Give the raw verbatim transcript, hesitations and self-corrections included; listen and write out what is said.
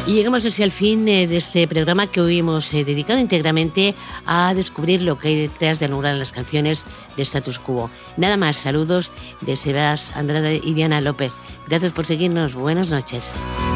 Y llegamos así al fin eh, de este programa que hoy hemos eh, dedicado íntegramente a descubrir lo que hay detrás de algunas de las canciones de Status Quo. Nada más, saludos de Sebas Andrade y Diana López. Gracias por seguirnos, buenas noches.